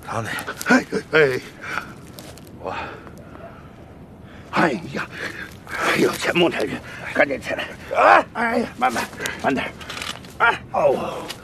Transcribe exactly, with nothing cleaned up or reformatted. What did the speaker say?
躺哪？ 哎哎，我，哎呀，哎呦，钱木太君，赶紧起来！哎哎呀，慢慢，慢点。哎哦。